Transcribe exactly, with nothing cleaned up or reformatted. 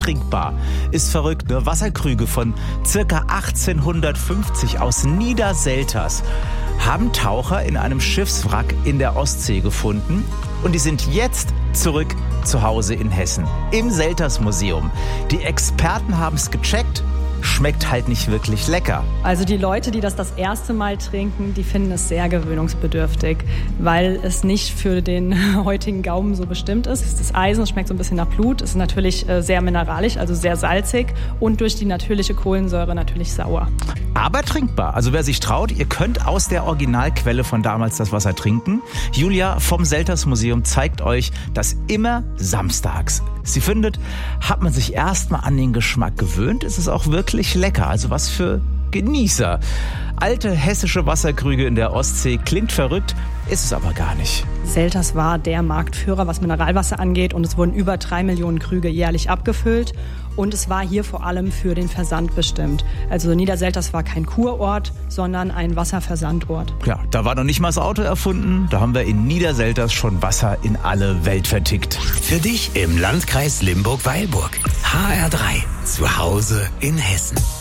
trinkbar. Ist verrückt, ne? Wasserkrüge von circa achtzehnhundertfünfzig aus Niederselters haben Taucher in einem Schiffswrack in der Ostsee gefunden. Und die sind jetzt zurück zu Hause in Hessen, im Selters Museum. Die Experten haben es gecheckt. Schmeckt halt nicht wirklich lecker. Also die Leute, die das das erste Mal trinken, die finden es sehr gewöhnungsbedürftig, weil es nicht für den heutigen Gaumen so bestimmt ist. Es ist Eisen, es schmeckt so ein bisschen nach Blut, es ist natürlich sehr mineralisch, also sehr salzig und durch die natürliche Kohlensäure natürlich sauer. Aber trinkbar. Also wer sich traut, ihr könnt aus der Originalquelle von damals das Wasser trinken. Julia vom Selters Museum zeigt euch das immer samstags. Sie findet, hat man sich erstmal an den Geschmack gewöhnt, ist es auch wirklich lecker. Also was für Genießer. Alte hessische Wasserkrüge in der Ostsee, klingt verrückt, ist es aber gar nicht. Selters war der Marktführer, was Mineralwasser angeht, und es wurden über drei Millionen Krüge jährlich abgefüllt. Und es war hier vor allem für den Versand bestimmt. Also Niederselters war kein Kurort, sondern ein Wasserversandort. Ja, da war noch nicht mal das Auto erfunden. Da haben wir in Niederselters schon Wasser in alle Welt vertickt. Für dich im Landkreis Limburg-Weilburg. H R drei. Zu Hause in Hessen.